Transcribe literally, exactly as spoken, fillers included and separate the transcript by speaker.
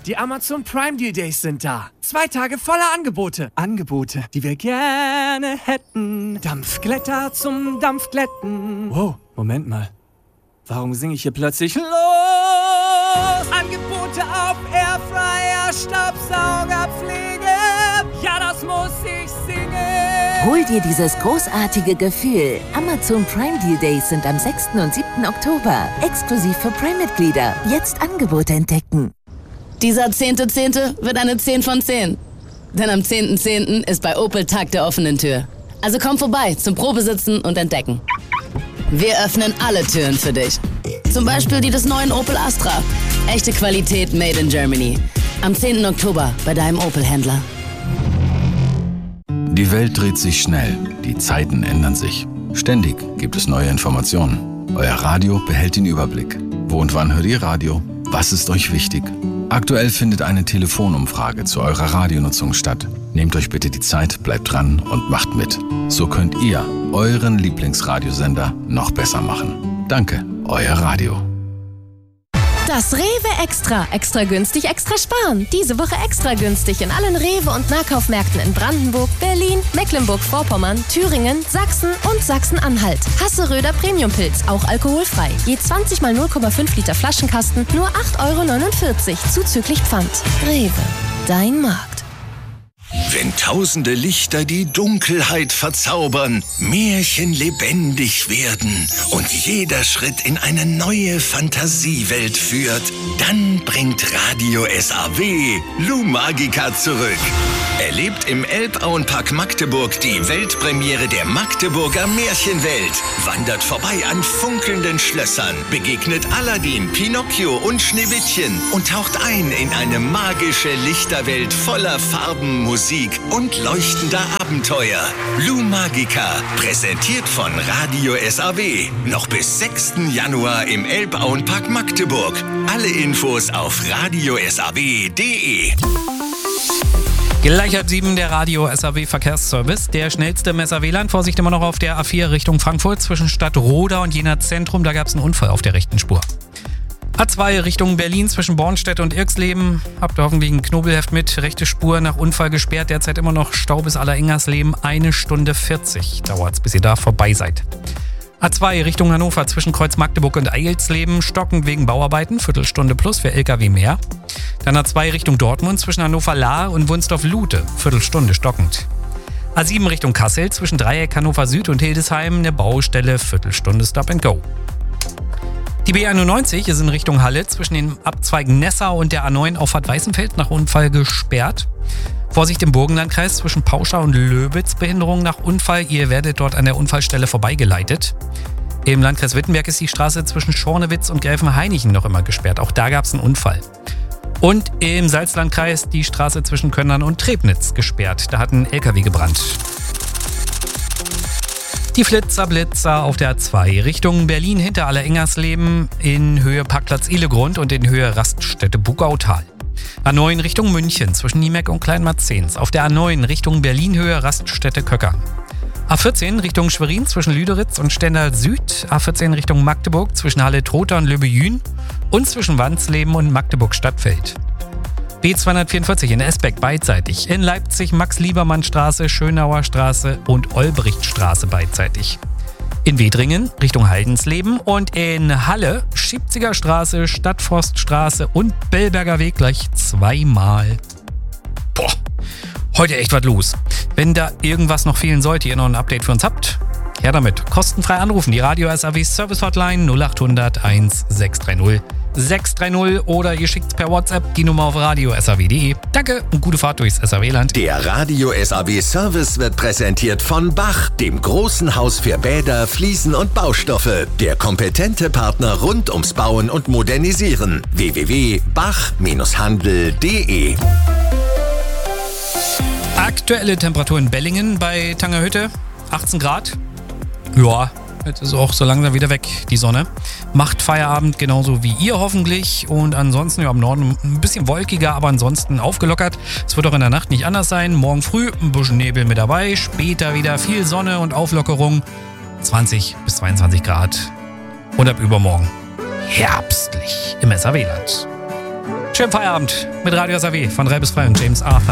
Speaker 1: Die Amazon Prime Deal Days sind da. Zwei Tage voller Angebote. Angebote, die wir gerne hätten. Dampfglätter zum Dampfglätten. Wow, Moment mal. Warum singe ich hier plötzlich los? Angebote auf Airfryer, Staubsaugerpflege. Ja, das muss ich singen.
Speaker 2: Hol dir dieses großartige Gefühl. Amazon Prime Deal Days sind am sechsten und siebten Oktober. Exklusiv für Prime-Mitglieder. Jetzt Angebote entdecken.
Speaker 3: Dieser zehnte zehnte wird eine zehn von zehn. Denn am zehnten zehnten ist bei Opel Tag der offenen Tür. Also komm vorbei zum Probesitzen und Entdecken. Wir öffnen alle Türen für dich. Zum Beispiel die des neuen Opel Astra. Echte Qualität made in Germany. Am zehnten Oktober bei deinem Opel-Händler.
Speaker 4: Die Welt dreht sich schnell. Die Zeiten ändern sich. Ständig gibt es neue Informationen. Euer Radio behält den Überblick. Wo und wann hört ihr Radio? Was ist euch wichtig? Aktuell findet eine Telefonumfrage zu eurer Radionutzung statt. Nehmt euch bitte die Zeit, bleibt dran und macht mit. So könnt ihr euren Lieblingsradiosender noch besser machen. Danke, euer Radio.
Speaker 5: Das Rewe Extra. Extra günstig, extra sparen. Diese Woche extra günstig in allen Rewe- und Nahkaufmärkten in Brandenburg, Berlin, Mecklenburg-Vorpommern, Thüringen, Sachsen und Sachsen-Anhalt. Hasseröder Premiumpilz, auch alkoholfrei. Je zwanzig mal null Komma fünf Liter Flaschenkasten, nur acht Euro neunundvierzig, zuzüglich Pfand. Rewe, dein Markt.
Speaker 6: Wenn tausende Lichter die Dunkelheit verzaubern, Märchen lebendig werden und jeder Schritt in eine neue Fantasiewelt führt, dann bringt Radio S A W Lumagica zurück. Erlebt im Elbauenpark Magdeburg die Weltpremiere der Magdeburger Märchenwelt. Wandert vorbei an funkelnden Schlössern, begegnet Aladdin, Pinocchio und Schneewittchen und taucht ein in eine magische Lichterwelt voller Farben, Musik und leuchtender Abenteuer. Lumagica, präsentiert von Radio S A W. Noch bis sechsten Januar im Elbauenpark Magdeburg. Alle Infos auf radio s a w punkt d e.
Speaker 7: Gleich halb sieben der Radio S A W Verkehrsservice. Der schnellste im S A W-Land. Vorsicht immer noch auf der A vier Richtung Frankfurt zwischen Stadtroda und Jena Zentrum. Da gab es einen Unfall auf der rechten Spur. A zwei Richtung Berlin zwischen Bornstedt und Irxleben. Habt ihr hoffentlich ein Knobelheft mit. Rechte Spur nach Unfall gesperrt. Derzeit immer noch Stau bis Alleringhersleben. Eine Stunde vierzig dauert's, bis ihr da vorbei seid. A zwei Richtung Hannover zwischen Kreuz Magdeburg und Eilsleben. Stockend wegen Bauarbeiten. Viertelstunde plus für L K W mehr. Dann A zwei Richtung Dortmund zwischen Hannover-Lahr und Wunsdorf-Lute. Viertelstunde stockend. A sieben Richtung Kassel zwischen Dreieck Hannover Süd und Hildesheim. Eine Baustelle. Viertelstunde Stop and Go. Die B einundneunzig ist in Richtung Halle zwischen den Abzweigen Nessau und der A neun Auffahrt Weißenfeld nach Unfall gesperrt. Vorsicht im Burgenlandkreis zwischen Pauscha und Löbitz, Behinderung nach Unfall. Ihr werdet dort an der Unfallstelle vorbeigeleitet. Im Landkreis Wittenberg ist die Straße zwischen Schornewitz und Gräfenhainichen noch immer gesperrt. Auch da gab es einen Unfall. Und im Salzlandkreis die Straße zwischen Könnern und Trebnitz gesperrt. Da hat ein L K W gebrannt. Die Flitzer-Blitzer auf der A zwei Richtung Berlin hinter Alleringhersleben in Höhe Parkplatz Ihlegrund und in Höhe Raststätte Bugautal. A neun Richtung München zwischen Niemeck und Kleinmarzens. Auf der A neun Richtung Berlin Höhe Raststätte Köckern. A vierzehn Richtung Schwerin zwischen Lüderitz und Stendal Süd. A vierzehn Richtung Magdeburg zwischen Halle-Trotha und Löbejün und zwischen Wandsleben und Magdeburg-Stadtfeld. B zweihundertvierundvierzig in Esbeck beidseitig. In Leipzig Max-Liebermann-Straße, Schönauer Straße und Olbrichtstraße beidseitig. In Wedringen Richtung Haldensleben und in Halle Schiebziger Straße, Stadtforststraße und Bellberger Weg gleich zweimal. Boah, heute echt was los. Wenn da irgendwas noch fehlen sollte, ihr noch ein Update für uns habt, her damit. Kostenfrei anrufen, die Radio S A W Service Hotline null acht hundert eins sechs drei null sechs drei null oder ihr schickt per WhatsApp die Nummer auf radio s a w punkt d e. Danke und gute Fahrt durchs S A W-Land.
Speaker 6: Der Radio S A W Service wird präsentiert von Bach, dem großen Haus für Bäder, Fliesen und Baustoffe. Der kompetente Partner rund ums Bauen und Modernisieren. w w w punkt bach handel punkt d e.
Speaker 7: Aktuelle Temperatur in Bellingen bei Tangerhütte, achtzehn Grad. Ja, jetzt ist auch so langsam wieder weg, die Sonne. Macht Feierabend genauso wie ihr hoffentlich. Und ansonsten, ja, im Norden ein bisschen wolkiger, aber ansonsten aufgelockert. Es wird auch in der Nacht nicht anders sein. Morgen früh ein bisschen Nebel mit dabei. Später wieder viel Sonne und Auflockerung. zwanzig bis zweiundzwanzig Grad. Und ab übermorgen herbstlich im S A W-Land. Schönen Feierabend mit Radio S A W von drei bis drei und James Arthur.